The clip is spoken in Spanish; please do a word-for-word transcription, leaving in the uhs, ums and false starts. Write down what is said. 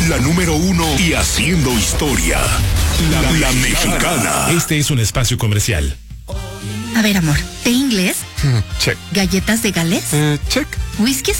La número uno y haciendo historia. La, la, la mexicana. Este es un espacio comercial. A ver, amor, ¿té inglés? Check. ¿Galletas de Gales? Eh, check. ¿Whisky